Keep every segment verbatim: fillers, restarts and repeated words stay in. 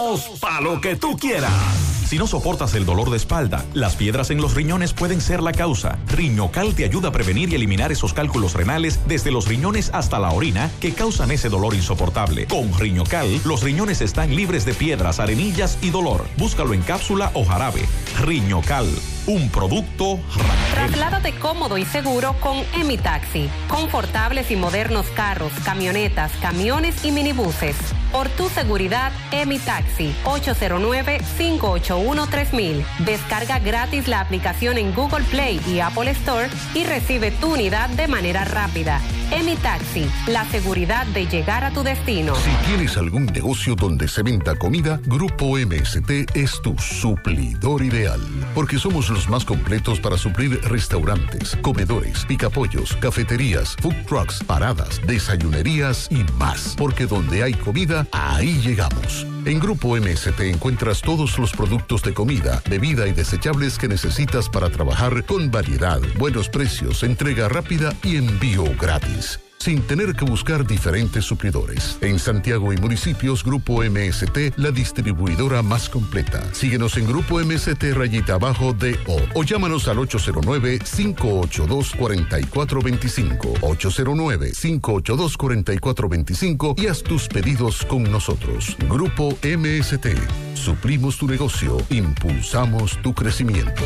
Pa' lo que tú quieras. Si no soportas el dolor de espalda, las piedras en los riñones pueden ser la causa. Riñocal te ayuda a prevenir y eliminar esos cálculos renales desde los riñones hasta la orina que causan ese dolor insoportable. Con Riñocal, los riñones están libres de piedras, arenillas y dolor. Búscalo en cápsula o jarabe. Riñocal, un producto Rangel. Trasládate cómodo y seguro con Emitaxi. Confortables y modernos carros, camionetas, camiones y minibuses. Por tu seguridad, Emitaxi, ocho cero nueve, cinco ocho uno, tres mil. Descarga gratis la aplicación en Google Play y Apple Store y recibe tu unidad de manera rápida. Emitaxi, la seguridad de llegar a tu destino. Si tienes algún negocio donde se venda comida, Grupo M S T es tu suplidor ideal. Porque somos los más completos para suplir restaurantes, comedores, picapollos, cafeterías, food trucks, paradas, desayunerías y más. Porque donde hay comida, ahí llegamos. En Grupo M S T encuentras todos los productos de comida, bebida y desechables que necesitas para trabajar con variedad, buenos precios, entrega rápida y envío gratis, sin tener que buscar diferentes suplidores. En Santiago y municipios, Grupo M S T, la distribuidora más completa. Síguenos en Grupo M S T rayita abajo D O o llámanos al ocho cero nueve, cinco ocho dos, cuatro cuatro dos cinco, ocho cero nueve, cinco ocho dos, cuatro cuatro dos cinco y haz tus pedidos con nosotros. Grupo M S T. Suplimos tu negocio, impulsamos tu crecimiento.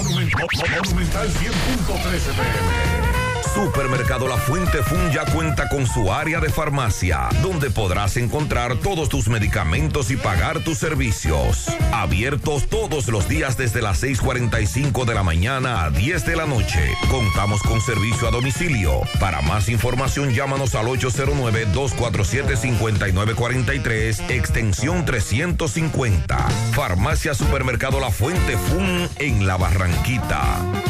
Monumental cien punto tres F M. Supermercado La Fuente Fun ya cuenta con su área de farmacia, donde podrás encontrar todos tus medicamentos y pagar tus servicios. Abiertos todos los días desde las seis cuarenta y cinco de la mañana a diez de la noche. Contamos con servicio a domicilio. Para más información, llámanos al ocho cero nueve, dos cuatro siete, cinco nueve cuatro tres, extensión trescientos cincuenta. Farmacia Supermercado La Fuente Fun en La Barranquita.